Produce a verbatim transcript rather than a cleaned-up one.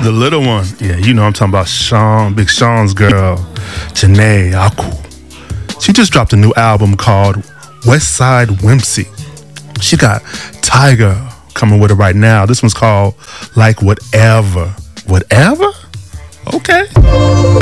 The little one. Yeah, you know I'm talking about Sean, Big Sean's girl, Janae Aku. She just dropped a new album called West Side Whimsy. She got Tiger coming with her right now. This one's called Like Whatever. Whatever? Okay.